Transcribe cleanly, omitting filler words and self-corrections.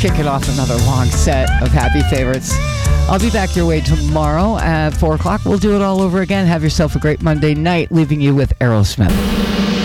kicking off another long set of happy favorites. I'll be back your way tomorrow at 4 o'clock. We'll do it all over again. Have yourself a great Monday night, leaving you with Aerosmith.